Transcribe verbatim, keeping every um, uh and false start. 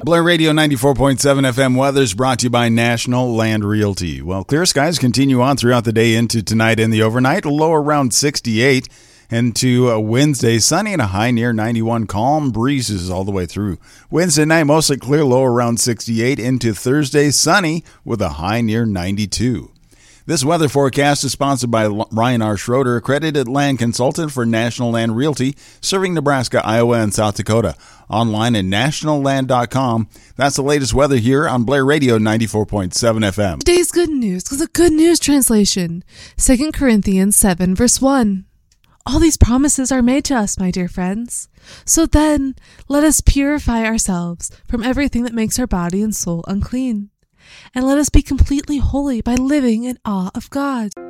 Blair Radio ninety-four point seven F M weather's brought to you by National Land Realty. Well, clear skies continue on throughout the day into tonight and the overnight. A low around sixty-eight. And to uh, Wednesday, sunny and a high near ninety-one. Calm breezes all the way through. Wednesday night, mostly clear, low around sixty-eight. Into Thursday, sunny with a high near ninety-two. This weather forecast is sponsored by Ryan R. Schroeder, accredited land consultant for National Land Realty, serving Nebraska, Iowa, and South Dakota. Online at national land dot com. That's the latest weather here on Blair Radio ninety-four point seven F M. Today's good news with a good news translation. Second Corinthians seven, verse one. All these promises are made to us, my dear friends. So then, let us purify ourselves from everything that makes our body and soul unclean. And let us be completely holy by living in awe of God.